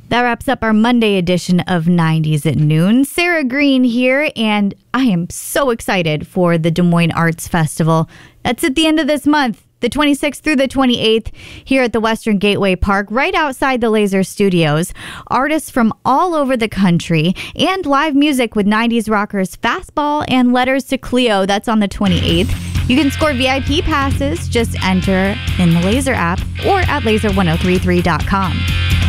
That wraps up our Monday edition of 90s at Noon. Sarah Green here, and I am so excited for the Des Moines Arts Festival. That's at the end of this month, the 26th through the 28th, here at the Western Gateway Park, right outside the Laser Studios. Artists from all over the country and live music with 90s rockers Fastball and Letters to Cleo. That's on the 28th. You can score VIP passes. Just enter in the Laser app or at laser1033.com.